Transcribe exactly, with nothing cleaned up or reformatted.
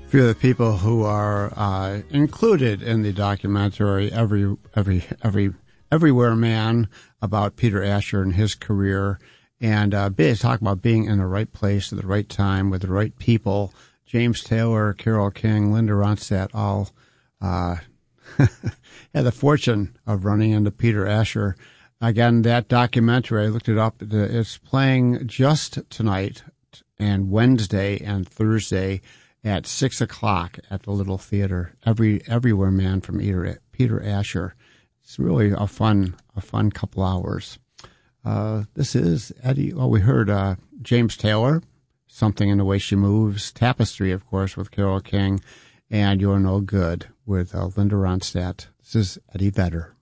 few of the people who are uh, included in the documentary every every every everywhere man about Peter Asher and his career, and uh, talk about being in the right place at the right time with the right people. James Taylor, Carole King, Linda Ronstadt all uh, had the fortune of running into Peter Asher. Again, that documentary, I looked it up. It's playing just tonight and Wednesday and Thursday at six o'clock at the Little Theater. Every Everywhere Man from Peter Asher. It's really a fun, a fun couple hours. Uh, this is Eddie. Well, we heard uh, James Taylor, Something in the Way She Moves, Tapestry, of course, with Carole King, and You're No Good with uh, Linda Ronstadt. This is Eddie Vedder.